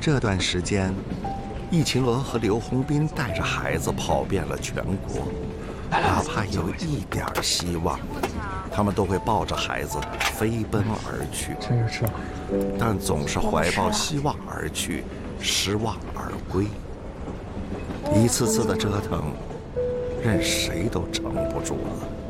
这段时间，易秦罗和刘洪斌带着孩子跑遍了全国，哪怕有一点希望，他们都会抱着孩子飞奔而去。 真是吃了， 但总是怀抱希望而去，失望而归。一次次的折腾，任谁都撑不住了。